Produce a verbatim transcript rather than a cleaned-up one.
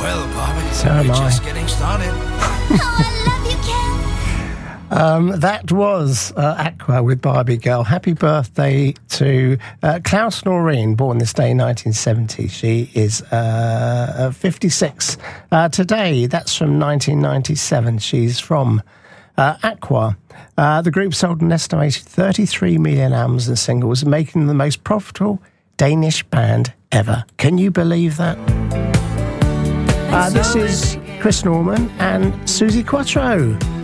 Well, Barbie, so am we're I. just getting started. Oh, I love you, Ken. Um, that was uh, Aqua with Barbie Girl. Happy birthday to uh, Klaus Noreen, born this day in nineteen seventy. She is uh, fifty-six uh, today. That's from nineteen ninety-seven. She's from uh, Aqua. Uh, the group sold an estimated thirty-three million albums and singles, making them the most profitable Danish band ever. Can you believe that? Uh, this is Chris Norman and Suzi Quatro.